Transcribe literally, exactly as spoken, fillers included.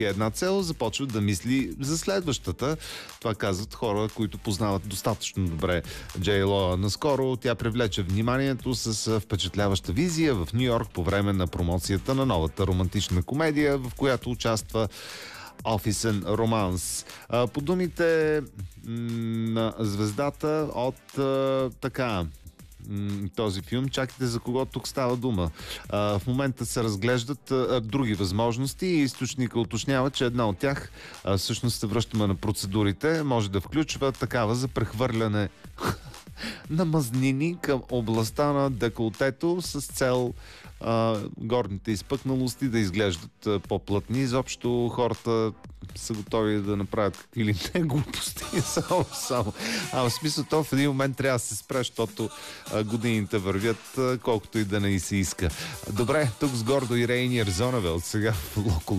една цел, започва да мисли за следващата. Това казват хора, които познават достатъчно добре Джей Ло. Наскоро тя привлече вниманието с впечатляваща визия в Ню Йорк по време на промоцията на новата романтична комедия, в която участва офисен романс. По думите на звездата от така този филм, чакайте за кого тук става дума. А, в момента се разглеждат а, други възможности и източника уточнява, че една от тях, а, всъщност се връщаме на процедурите, може да включва такава за прехвърляне на мазнини към областта на деколтето с цел а, горните изпъкналости да изглеждат а, по-плътни. Изобщо хората са готови да направят какви ли не глупости. само, само. А в смисъл, то в един момент трябва да се спре, защото а, годините вървят, а, колкото и да не и се иска. Добре, тук с Гордо и Рейни Арзонавел, сега в Локо